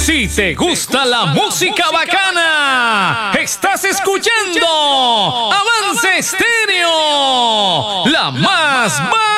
Si te gusta la música bacana, estás escuchando Avance Estéreo, la más